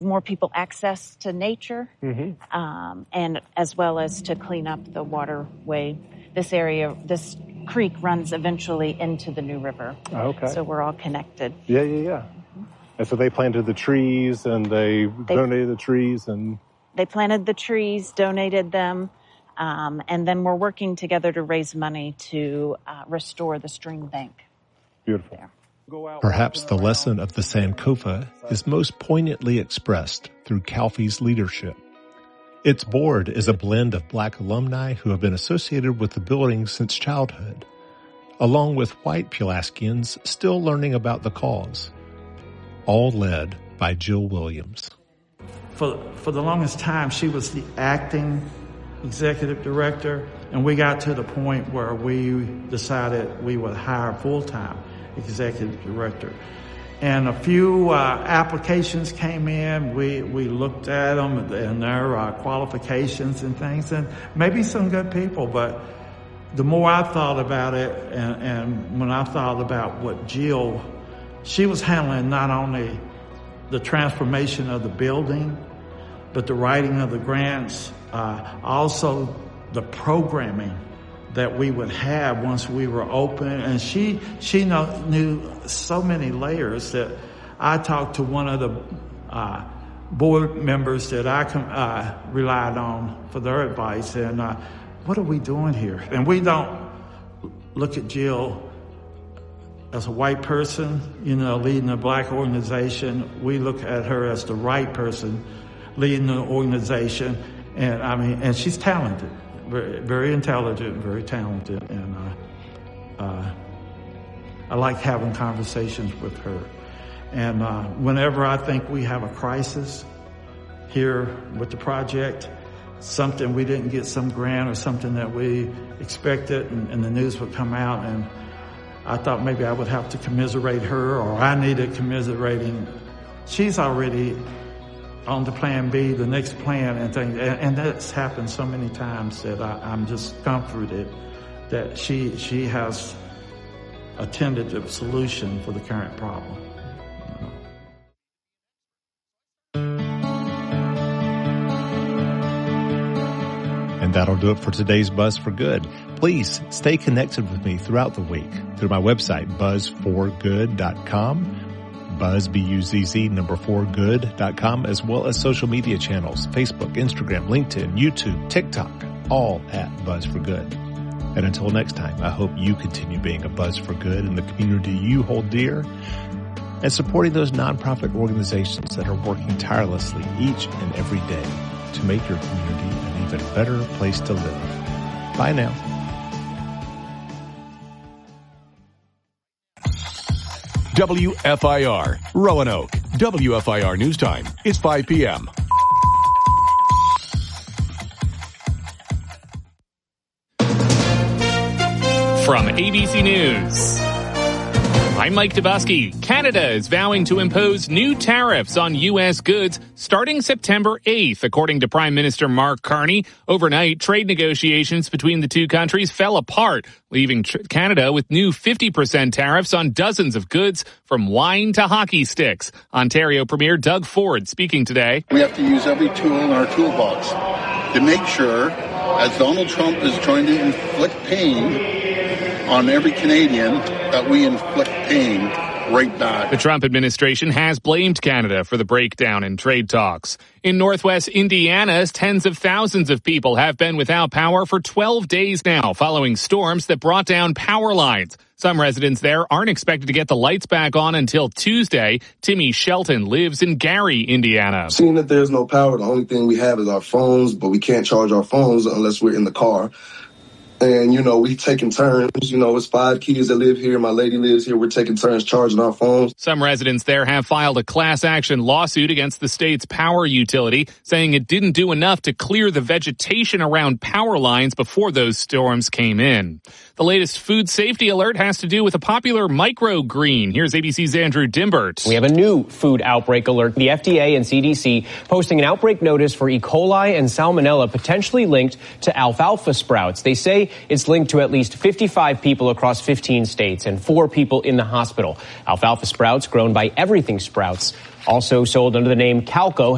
more people access to nature, and as well as to clean up the waterway. This creek runs eventually into the New River. Okay. So we're all connected. Yeah. And so they planted the trees, and they donated the trees, and they planted the trees, donated them, and then we're working together to raise money to restore the stream bank. Beautiful. There. Perhaps the lesson of the Sankofa is most poignantly expressed through CalFE's leadership. Its board is a blend of Black alumni who have been associated with the building since childhood, along with white Pulaskians still learning about the cause, all led by Jill Williams. For the longest time, she was the acting executive director, and we got to the point where we decided we would hire full-time executive director. And a few applications came in. We looked at them and their qualifications and things, and maybe some good people. But the more I thought about it, and when I thought about what Jill, she was handling not only the transformation of the building, but the writing of the grants, also the programming that we would have once we were open. And she knew so many layers that I talked to one of the board members that I relied on for their advice. And what are we doing here? And we don't look at Jill as a white person, leading a Black organization. We look at her as the right person leading the organization. And she's talented. Very, very intelligent, very talented, and I like having conversations with her. And whenever I think we have a crisis here with the project, something we didn't get some grant or something that we expected, and the news would come out, and I thought maybe I would have to commiserate her, or I needed commiserating. She's already on the plan B, the next plan, and things, and that's happened so many times that I'm just comforted that she has a tentative solution for the current problem. And that'll do it for today's Buzz for Good. Please stay connected with me throughout the week through my website, buzzforgood.com. Buzz, BUZZ4good.com, as well as social media channels, Facebook, Instagram, LinkedIn, YouTube, TikTok, all at Buzz for Good. And until next time, I hope you continue being a Buzz for Good in the community you hold dear and supporting those nonprofit organizations that are working tirelessly each and every day to make your community an even better place to live. Bye now. WFIR, Roanoke. WFIR News Time. It's 5 p.m. From ABC News, I'm Mike Dubusky. Canada is vowing to impose new tariffs on U.S. goods starting September 8th, according to Prime Minister Mark Carney. Overnight, trade negotiations between the two countries fell apart, leaving Canada with new 50% tariffs on dozens of goods, from wine to hockey sticks. Ontario Premier Doug Ford speaking today. We have to use every tool in our toolbox to make sure, as Donald Trump is trying to inflict pain on every Canadian, that we inflict pain right back. The Trump administration has blamed Canada for the breakdown in trade talks. In northwest Indiana, tens of thousands of people have been without power for 12 days now, following storms that brought down power lines. Some residents there aren't expected to get the lights back on until Tuesday. Timmy Shelton lives in Gary, Indiana. Seeing that there's no power, the only thing we have is our phones, but we can't charge our phones unless we're in the car. And, we taking turns. It's 5 kids that live here. My lady lives here. We're taking turns charging our phones. Some residents there have filed a class action lawsuit against the state's power utility, saying it didn't do enough to clear the vegetation around power lines before those storms came in. The latest food safety alert has to do with a popular microgreen. Here's ABC's Andrew Dimbert. We have a new food outbreak alert. The FDA and CDC posting an outbreak notice for E. coli and salmonella potentially linked to alfalfa sprouts. They say it's linked to at least 55 people across 15 states and 4 people in the hospital. Alfalfa sprouts, grown by Everything Sprouts, also sold under the name Calco,